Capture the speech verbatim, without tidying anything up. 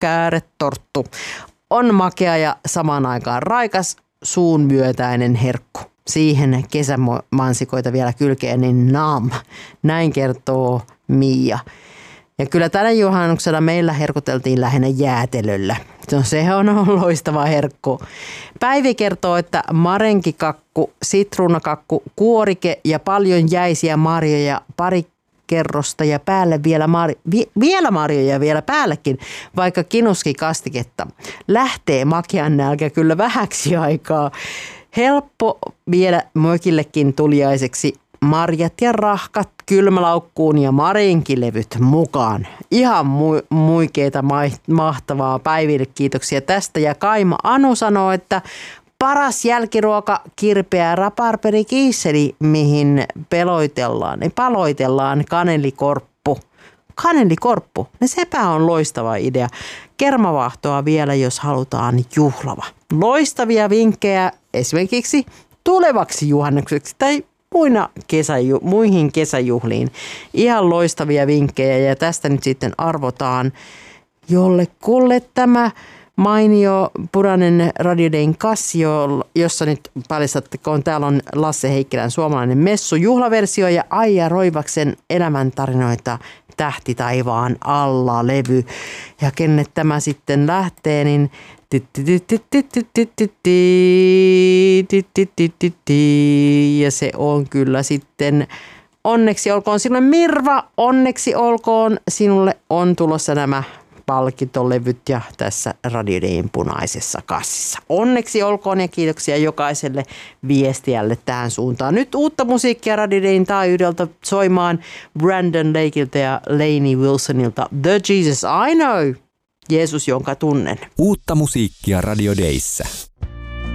kääretorttu. On makea ja samaan aikaan raikas, suun myötäinen herkku. Siihen kesämansikoita vielä kylkeen, niin naam. Näin kertoo Mia. Ja kyllä tänä juhannuksena meillä herkuteltiin lähinnä jäätelöllä. No, se on loistava herkku. Päivi kertoo, että marenkikakku, sitruunakakku, kuorike ja paljon jäisiä marjoja, pari kerrosta ja päälle vielä, mar- vi- vielä marjoja vielä päällekin, vaikka kinuski kastiketta. Lähtee makean nälkä kyllä vähäksi aikaa. Helppo vielä mökillekin tuliaiseksi. Marjat ja rahkat kylmälaukkuun ja marinkilevyt mukaan. Ihan mu- muikeeta ma- mahtavaa Päiville. Kiitoksia tästä. Ja Kaima Anu sanoo, että paras jälkiruoka kirpeä raparperikiisseli, mihin peloitellaan, niin paloitellaan kanelikorppu. Kanelikorppu, no sepä on loistava idea. Kermavahtoa vielä, jos halutaan juhlava. Loistavia vinkkejä esimerkiksi tulevaksi juhannukseksi tai muina kesäju- muihin kesäjuhliin. Ihan loistavia vinkkejä ja tästä nyt sitten arvotaan jollekulle tämä mainio punainen Radio Dayn kassi, jossa nyt paljastattakoon, täällä on Lasse Heikkilän suomalainen messu, juhlaversio ja Aija Roivaksen elämäntarinoita Tähti taivaan alla -levy. Ja kenelle tämä sitten lähtee, niin ja se on kyllä sitten onneksi olkoon sinulle Mirva, onneksi olkoon sinulle on tulossa nämä palkintolevyt ja tässä Radio Dayn punaisessa kassissa. Onneksi olkoon ja kiitoksia jokaiselle viestiälle tähän suuntaan. Nyt uutta musiikkia Radio Dayn taajuudelta soimaan Brandon Lakeilta ja Lainey Wilsonilta. The Jesus I Know, Jeesus jonka tunnen. Uutta musiikkia Radio Dayssä.